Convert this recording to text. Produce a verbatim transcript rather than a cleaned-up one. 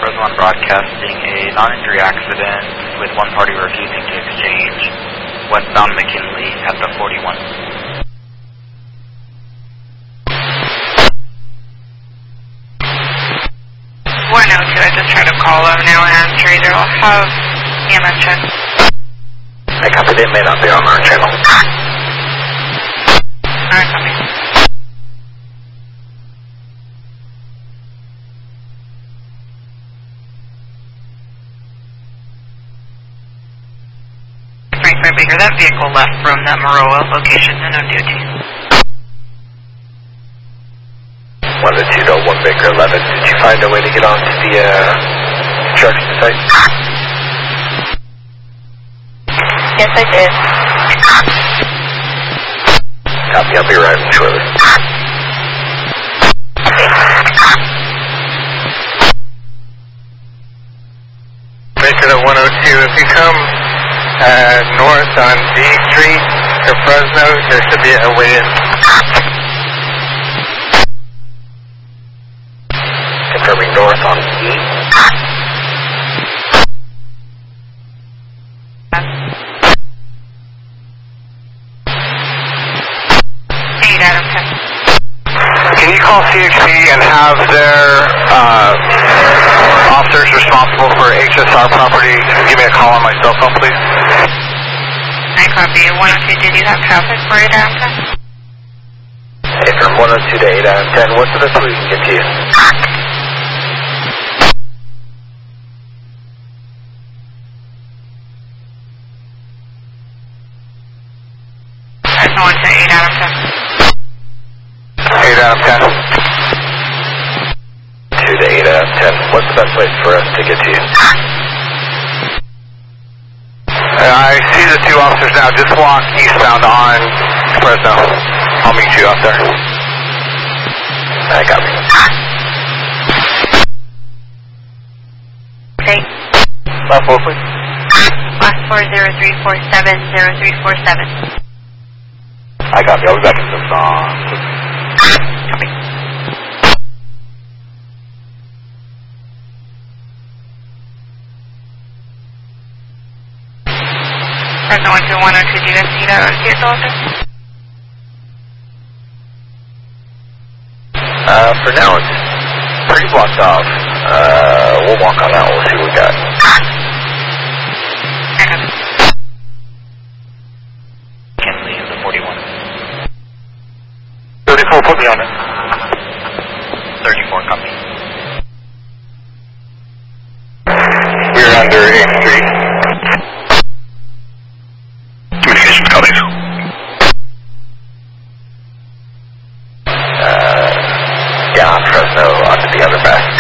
Fresno One broadcasting a non-injury accident with one party refusing to exchange westbound McKinley at the forty-one. one oh two, I just tried to call them now answering. They'll have E M S check. I copy, they may not be on our channel. Alright, copy. Frank Baker, that vehicle left from that Maroa location in O D O T. one oh two to one Baker eleven, did you find a way to get onto the uh, construction site? Yes, I did. Copy, I'll be arriving shortly. Baker to one oh two, if you come uh, north on D Street to Fresno, there should be a way in. Confirming north on E. eight out of ten. Can you call C H P and have their uh, officers responsible for H S R property give me a call on my cell phone, please? I copy. one oh two, did you have traffic for eight out of ten? Hey, from one oh two to eight out of ten, what's the best way we can get to you? There's no one to eight out of ten. eight out of ten. two to eight out of ten, what's the best way for us to get to you? I see the two officers now. Just walk eastbound on Fresno. I'll meet you out there. I got me. Okay. Last four, please. Last four zero three four seven zero three four seven. I got me. I'll be back in this song. Copy. Fresno one two one oh two, do you guys see that vehicle out there? Uh, for now it's pretty blocked off. Uh, we'll walk on out, we'll see what we got. I copy. McKinley at the forty-one. thirty-four, put me on it. thirty-four, copy. We're under eighth Street. Communications copies. Uh, yeah, on Fresno, onto the other back.